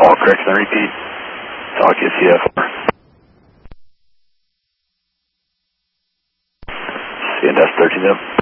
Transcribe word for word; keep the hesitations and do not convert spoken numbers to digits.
Call correction and repeat. Talk S C F R. C N S thirteen up.